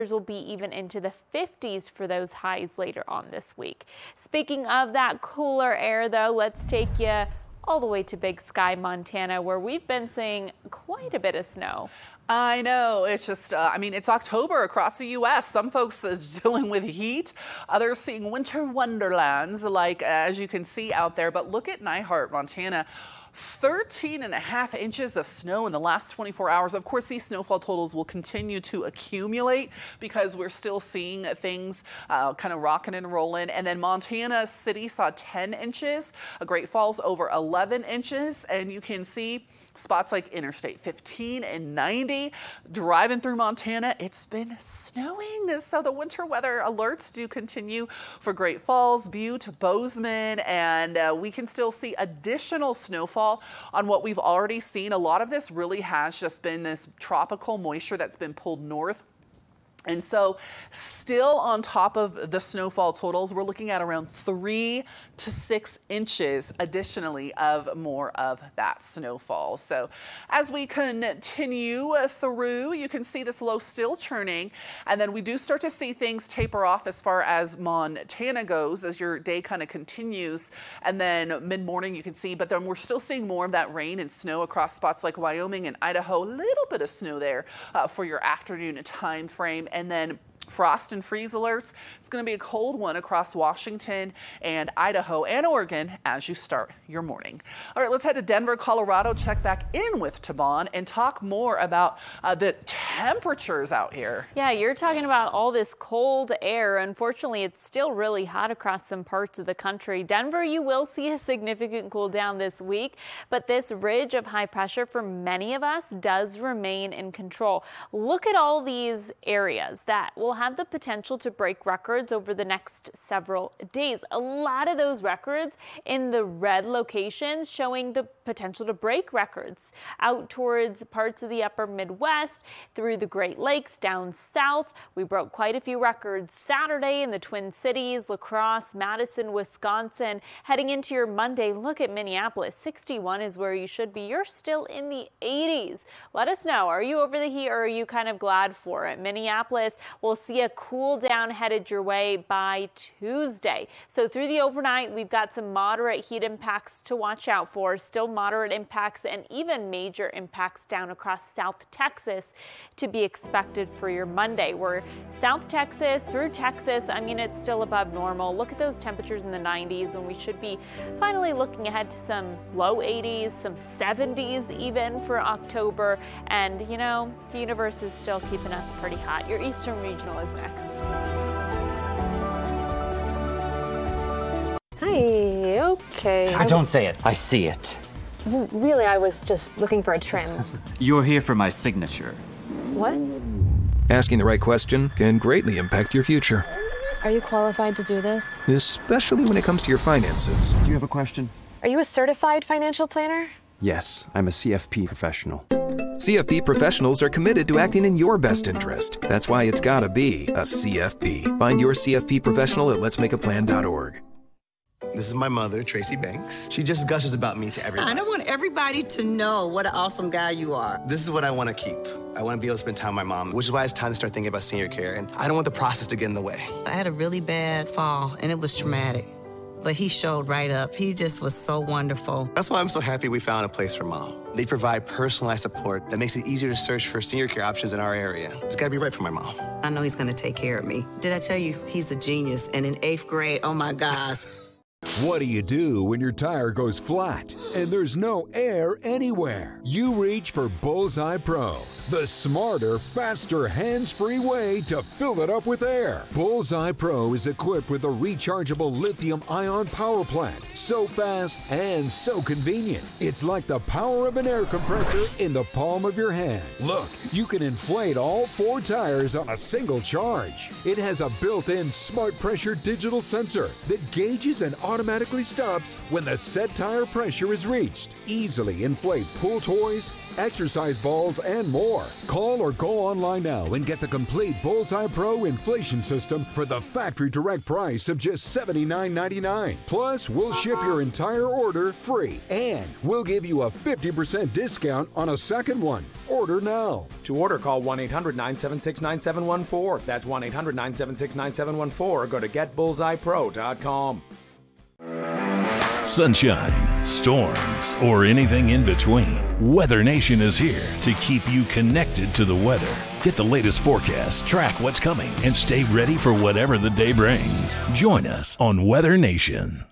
will be even into the 50s for those highs later on this week. Speaking of that cooler air, though, let's take you all the way to Big Sky, Montana, where we've been seeing quite a bit of snow. I know. It's just, it's October across the U.S. Some folks are dealing with heat, others seeing winter wonderlands, like as you can see out there. But look at Nyhart, Montana. 13.5 inches of snow in the last 24 hours. Of course, these snowfall totals will continue to accumulate because we're still seeing things kind of rocking and rolling. And then Montana City saw 10 inches, Great Falls over 11 inches. And you can see spots like Interstate 15 and 90. Driving through Montana, it's been snowing. So the winter weather alerts do continue for Great Falls, Butte, Bozeman, and we can still see additional snowfall on what we've already seen. A lot of this really has just been this tropical moisture that's been pulled north. And so still on top of the snowfall totals, we're looking at around 3 to 6 inches additionally of more of that snowfall. So as we continue through, you can see this low still churning, and then we do start to see things taper off as far as Montana goes as your day kind of continues. And then mid-morning you can see, but then we're still seeing more of that rain and snow across spots like Wyoming and Idaho. A little bit of snow there for your afternoon time frame. And then frost and freeze alerts. It's going to be a cold one across Washington and Idaho and Oregon as you start your morning. All right, let's head to Denver, Colorado, check back in with Taban and talk more about the temperatures out here. Yeah, you're talking about all this cold air. Unfortunately, it's still really hot across some parts of the country. Denver, you will see a significant cool down this week, but this ridge of high pressure for many of us does remain in control. Look at all these areas that will have the potential to break records over the next several days. A lot of those records in the red locations showing the potential to break records out towards parts of the upper Midwest, through the Great Lakes, down south. We broke quite a few records Saturday in the Twin Cities, La Crosse, Madison, Wisconsin. Heading into your Monday, look at Minneapolis. 61 is where you should be. You're still in the 80s. Let us know. Are you over the heat or are you kind of glad for it? Minneapolis will see a cool down headed your way by Tuesday. So through the overnight, we've got some moderate heat impacts to watch out for, still moderate impacts and even major impacts down across South Texas to be expected for your Monday. We're South Texas through Texas. It's still above normal. Look at those temperatures in the 90s when we should be finally looking ahead to some low 80s, some 70s even for October. And the universe is still keeping us pretty hot. Your Eastern Regional is next. Hi, okay. Don't say it. I see it. Really, I was just looking for a trim. You're here for my signature. What? Asking the right question can greatly impact your future. Are you qualified to do this? Especially when it comes to your finances. Do you have a question? Are you a certified financial planner? Yes, I'm a CFP professional. CFP professionals are committed to acting in your best interest. That's why it's gotta be a CFP. Find your CFP professional at letsmakeaplan.org. This is my mother, Tracy Banks. She just gushes about me to everybody. I want everybody to know what an awesome guy you are. This is what I want to keep. I want to be able to spend time with my mom, which is why it's time to start thinking about senior care, and I don't want the process to get in the way. I had a really bad fall, and it was traumatic. But he showed right up. He just was so wonderful. That's why I'm so happy we found a place for Mom. They provide personalized support that makes it easier to search for senior care options in our area. It's got to be right for my mom. I know he's going to take care of me. Did I tell you he's a genius? And in 8th grade, oh my gosh. What do you do when your tire goes flat and there's no air anywhere? You reach for Bullseye Pro, the smarter, faster, hands-free way to fill it up with air. Bullseye Pro is equipped with a rechargeable lithium-ion power plant, so fast and so convenient. It's like the power of an air compressor in the palm of your hand. Look, you can inflate all 4 tires on a single charge. It has a built-in smart pressure digital sensor that gauges and automatically stops when the set tire pressure is is reached. Easily inflate pool toys, exercise balls, and more. Call or go online now and get the complete Bullseye Pro inflation system for the factory direct price of just $79.99. Plus, we'll ship your entire order free, and we'll give you a 50% discount on a second one. Order now. To order, call 1-800-976-9714. That's 1-800-976-9714, or go to getbullseyepro.com. Sunshine, storms, or anything in between, Weather Nation is here to keep you connected to the weather. Get the latest forecast, track what's coming, and stay ready for whatever the day brings. Join us on Weather Nation.